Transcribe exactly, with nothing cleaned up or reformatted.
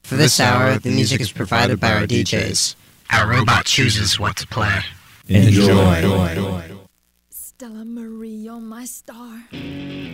For this hour, the music is provided by our D Js. Our robot chooses what to play. Enjoy. Enjoy. Stella Marie, you're my star.